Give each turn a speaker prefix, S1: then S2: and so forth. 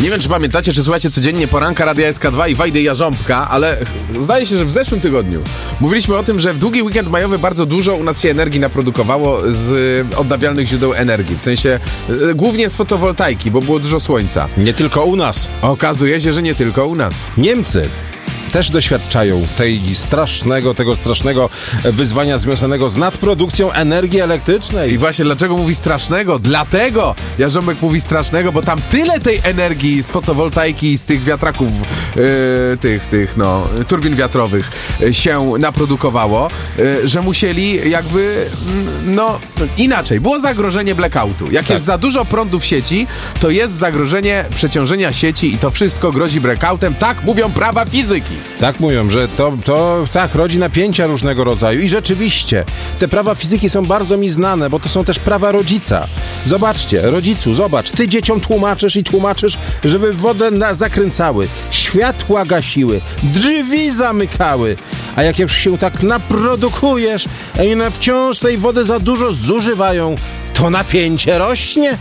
S1: Nie wiem, czy pamiętacie, czy słuchacie codziennie poranka Radia SK2 i Wajdy Jarząbka, ale zdaje się, że w zeszłym tygodniu mówiliśmy o tym, że w długi weekend majowy bardzo dużo u nas się energii naprodukowało z odnawialnych źródeł energii. W sensie głównie z fotowoltaiki, bo było dużo słońca.
S2: Nie tylko u nas.
S1: Okazuje się, że nie tylko u nas.
S2: Niemcy też doświadczają tego strasznego wyzwania związanego z nadprodukcją energii elektrycznej.
S1: I właśnie dlaczego mówi strasznego? Dlatego Jarząbek mówi strasznego, bo tam tyle tej energii z fotowoltaiki i z tych wiatraków, turbin wiatrowych się naprodukowało, że musieli jakby, inaczej. Było zagrożenie blackoutu. Jak jest za dużo prądu w sieci, to jest zagrożenie przeciążenia sieci i to wszystko grozi blackoutem. Tak mówią prawa fizyki.
S2: Tak mówią, że to rodzi napięcia różnego rodzaju. I rzeczywiście, te prawa fizyki są bardzo mi znane, bo to są też prawa rodzica. Zobaczcie, rodzicu, zobacz, ty dzieciom tłumaczysz, żeby wodę zakręcały, światła gasiły, drzwi zamykały. A jak już się tak naprodukujesz i wciąż tej wody za dużo zużywają, to napięcie rośnie.